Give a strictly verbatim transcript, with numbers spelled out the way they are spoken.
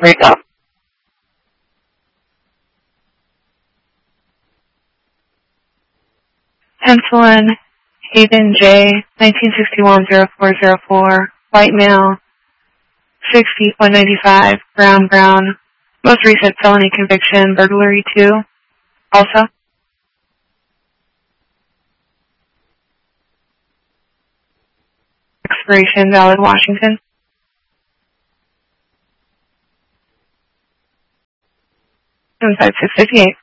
Break up. Pencil in Hayden J, nineteen sixty-one oh four oh four, white male, sixty point nine five, brown brown. Most recent felony conviction, burglary two. Also. Expiration, valid Washington. Inside six fifty-eight.